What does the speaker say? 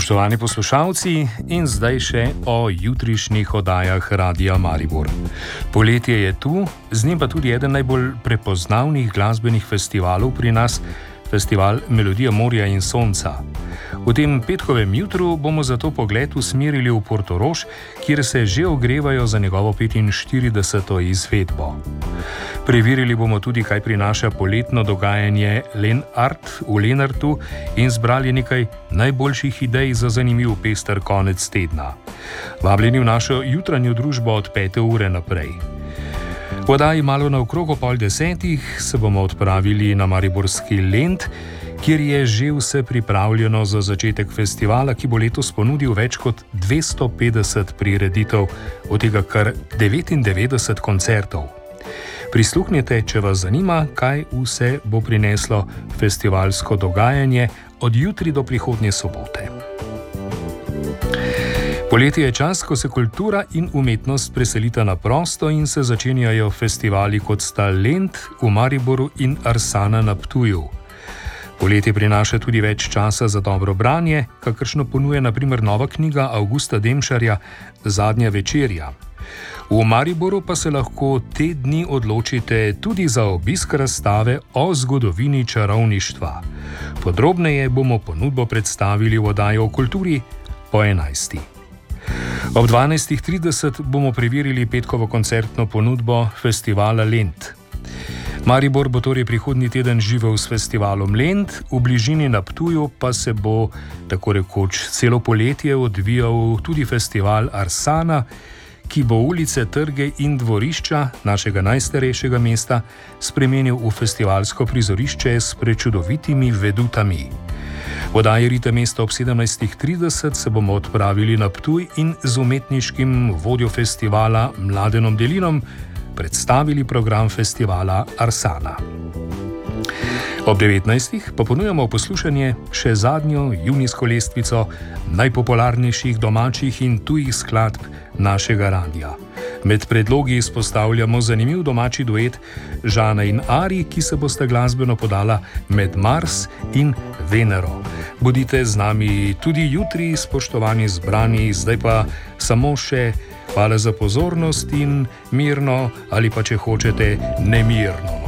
Spoštovani poslušalci, in zdaj še o jutrišnjih oddajah Radia Maribor. Poletje je tu, z njim pa tudi eden najbolj prepoznavnih glasbenih festivalov pri nas, festival Melodija morja in sonca. V tem petkovem jutru bomo zato pogled usmerili v Portorož, kjer se že ogrevajo za njegovo 45. izvedbo. Preverili bomo tudi, kaj prinaša poletno dogajanje Lenart v Lenartu in zbrali nekaj najboljših idej za zanimiv pester konec tedna. Vabljeni v našo jutranjo družbo od 5. ure naprej. V oddaji malo naokrog o 9:30 se bomo odpravili na mariborski Lent, kjer je že vse pripravljeno za začetek festivala, ki bo letos ponudil več kot 250 prireditev, od tega kar 99 koncertov. Prisluhnite, če vas zanima, kaj vse bo prineslo festivalsko dogajanje od jutri do prihodnje sobote. Poletje je čas, ko se kultura in umetnost preselita na prosto in se začenjajo festivali kot sta Lent v Mariboru in Arsana na Ptuju. Poletje prinaša tudi več časa za dobro branje, kakršno ponuja na primer nova knjiga Avgusta Demšarja Zadnja večerja. V Mariboru pa se lahko te dni odločite tudi za obisk razstave o zgodovini čarovništva. Podrobneje bomo ponudbo predstavili v oddaji o kulturi po 11. Ob 12:30 bomo preverili petkovo koncertno ponudbo festivala Lent. Maribor bo torej prihodnji teden živel s festivalom Lent, v bližini na Ptuju pa se bo tako rekoč celo poletje odvijal tudi festival Arsana, ki bo ulice, trge in dvorišča našega najstarejšega mesta spremenil v festivalsko prizorišče s prečudovitimi vedutami. V oddaji Rita mesta ob 17:30 se bomo odpravili na Ptuj in z umetniškim vodjo festivala Mladenom Delinom predstavili program festivala Arsana. Ob 19. pa ponujamo poslušanje še zadnjo junijsko lestvico najpopularnejših domačih in tujih skladb našega radia. Med predlogi izpostavljamo zanimiv domači duet Žana in Ari, ki se bosta glasbeno podala med Mars in Venero. Bodite z nami tudi jutri, spoštovani zbrani, zdaj pa samo še hvala za pozornost in mirno ali pa, če hočete, nemirno.